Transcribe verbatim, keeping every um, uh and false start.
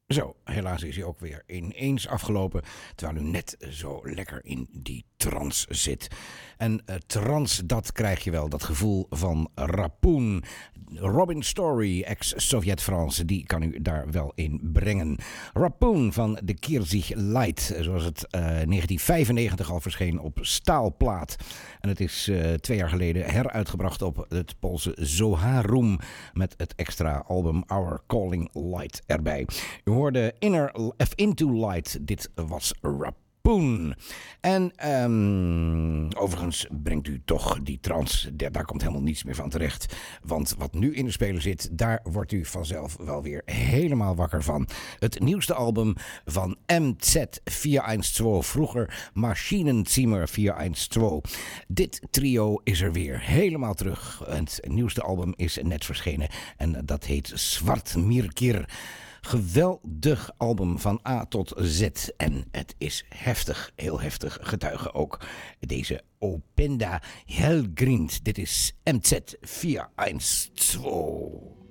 Zo, helaas is hij ook weer ineens afgelopen, terwijl u net zo lekker in die trance zit. En uh, trance, dat krijg je wel, dat gevoel van Rapun. Robin Story, ex-Sovjet-France, die kan u daar wel in brengen. Rapun van de Kirzig Light, zoals het uh, negentien vijfennegentig al verscheen op staalplaat. En het is uh, twee jaar geleden heruitgebracht op het Poolse Zoharum met het extra album Our Calling Light erbij. U hoorde Inner F Into Light, dit was Rapun. En um, overigens brengt u toch die trance, daar, daar komt helemaal niets meer van terecht. Want wat nu in de speler zit, daar wordt u vanzelf wel weer helemaal wakker van. Het nieuwste album van M Z vierhonderdtwaalf, vroeger Maschinenzimmer vierhonderdtwaalf. Dit trio is er weer helemaal terug. Het nieuwste album is net verschenen en dat heet Zwart Mirkir. Geweldig album van A tot Z. En het is heftig, heel heftig. Getuige ook deze Openda Helgrind. Dit is M Z vierhonderdtwaalf.